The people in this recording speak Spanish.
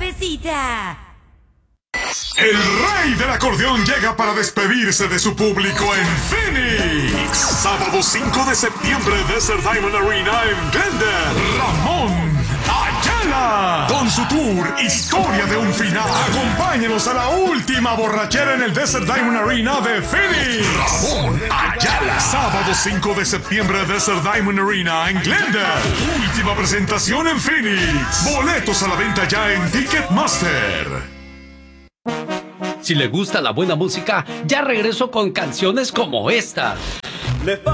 cabecita. El rey del acordeón llega para despedirse de su público en Phoenix. Sábado 5 de septiembre, Desert Diamond Arena en Glendale. Ramón Ayala, con su tour Historia de un Final. Acompáñenos a la última borrachera en el Desert Diamond Arena de Phoenix. Ramón Ayala. Sábado 5 de septiembre, Desert Diamond Arena en Glendale. Última presentación en Phoenix. Boletos a la venta ya en Ticketmaster. Si le gusta la buena música, ya regreso con canciones como esta.